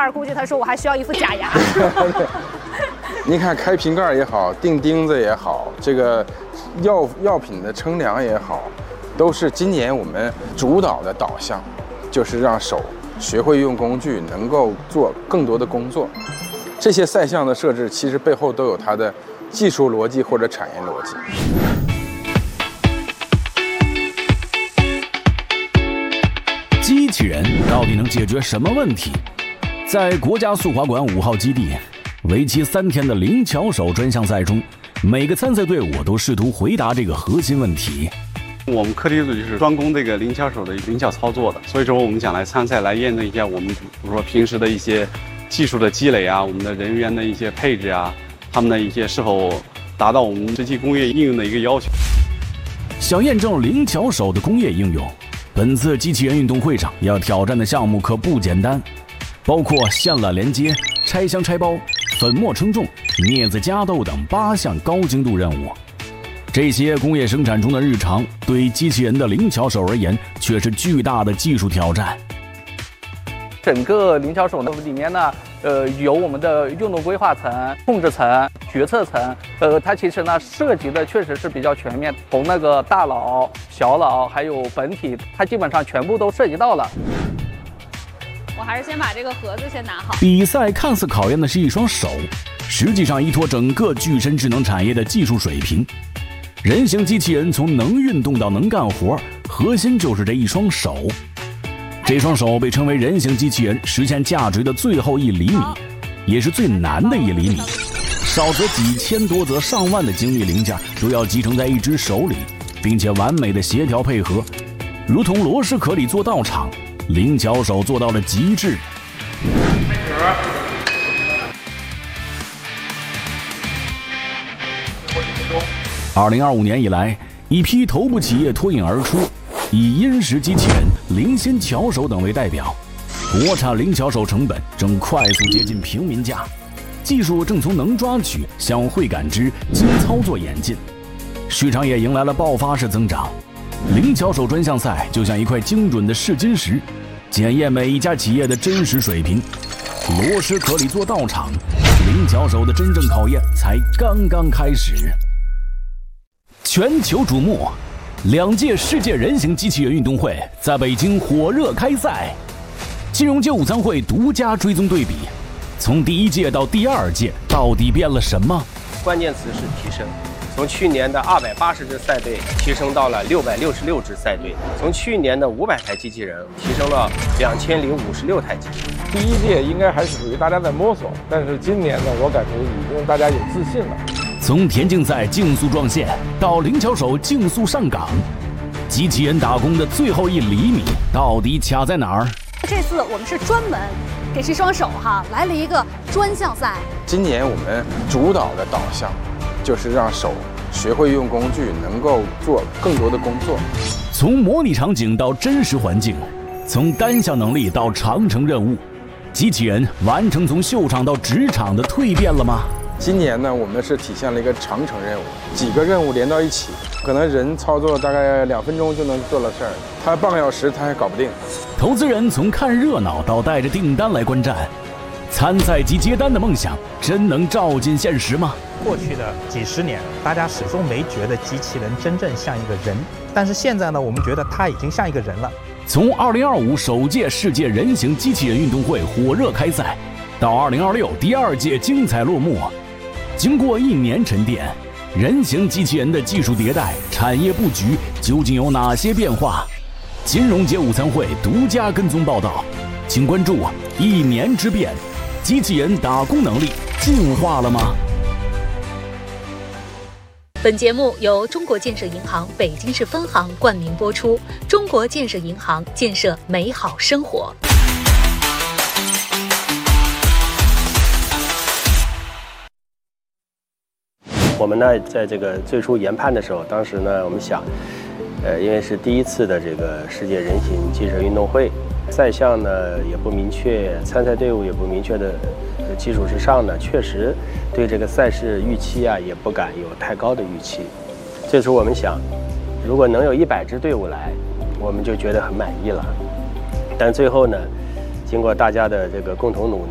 盖，估计他说我还需要一副假牙。 您看开瓶盖也好，钉钉子也好，这个药品的称量也好，都是今年我们主导的导向，就是让手学会用工具，能够做更多的工作。这些赛项的设置，其实背后都有它的技术逻辑或者产业逻辑。 机器人到底能解决什么问题？在国家速滑馆5号基地，为期3天的灵巧手专项赛中，每个参赛队伍都试图回答这个核心问题。 我们课题组就是专攻这个灵巧手的灵巧操作的，所以说我们想来参赛，来验证一下我们比如说平时的一些技术的积累啊，我们的人员的一些配置啊，他们的一些是否达到我们实际工业应用的一个要求。 想验证灵巧手的工业应用，本次机器人运动会上要挑战的项目可不简单，包括线缆连接、拆箱拆包、粉末称重、镊子夹豆等8项高精度任务。这些工业生产中的日常，对机器人的灵巧手而言却是巨大的技术挑战。 整个灵巧手呢里面呢，有我们的运动规划层、控制层、决策层，它其实呢涉及的确实是比较全面，从那个大脑、小脑还有本体，它基本上全部都涉及到了。 我还是先把这个盒子先拿好。 比赛看似考验的是一双手，实际上依托整个具身智能产业的技术水平。人形机器人从能运动到能干活，核心就是这一双手。这双手被称为人形机器人实现价值的最后1厘米，也是最难的1厘米。少则几千，多则上万的精密零件都要集成在一只手里，并且完美的协调配合，如同螺蛳壳里做道场，灵巧手做到了极致。2025年以来，一批头部企业脱颖而出，以殷实机器人、灵心巧手等为代表，国产灵巧手成本正快速接近平民价，技术正从能抓取向会感知、精操作演进，市场也迎来了爆发式增长。灵巧手专项赛就像一块精准的试金石，检验每一家企业的真实水平。螺蛳壳里做道场，灵巧手的真正考验才刚刚开始。全球瞩目，2届世界人形机器人运动会在北京火热开赛。金融街午餐会独家追踪对比，从第1届到第2届，到底变了什么？ 关键词是提升。从去年的280支赛队提升到了666支赛队，从去年的500台机器人提升了2056台机器人。 第1届应该还是属于大家在摸索，但是今年呢，我感觉已经大家有自信了。 从田径赛竞速撞线到灵巧手竞速上岗，机器人打工的最后1厘米到底卡在哪儿？ 这次我们是专门给这双手来了一个专项赛。 今年我们主导的导向，就是让手学会用工具，能够做更多的工作。 从模拟场景到真实环境，从单项能力到长程任务，机器人完成从秀场到职场的蜕变了吗？ 今年呢，我们是体现了一个长程任务，几个任务连到一起，可能人操作大概2分钟就能做了事儿，他半个小时他还搞不定。 投资人从看热闹到带着订单来观战，参赛及接单的梦想真能照进现实吗？ 过去的几十年，大家始终没觉得机器人真正像一个人，但是现在呢，我们觉得它已经像一个人了。 从2025首届世界人形机器人运动会火热开赛，到2026第2届精彩落幕，经过1年沉淀，人形机器人的技术迭代、产业布局究竟有哪些变化？金融街午餐会独家跟踪报道，请关注1年之变，机器人打工能力进化了吗？ 本节目由中国建设银行北京市分行冠名播出。中国建设银行，建设美好生活。 我们呢，在这个最初研判的时候，当时呢，我们想，因为是第1次的这个世界人形机器人运动会，赛项呢也不明确，参赛队伍也不明确的基础之上呢，确实对这个赛事预期啊，也不敢有太高的预期。这时候我们想，如果能有100支队伍来，我们就觉得很满意了。但最后呢，经过大家的这个共同努力，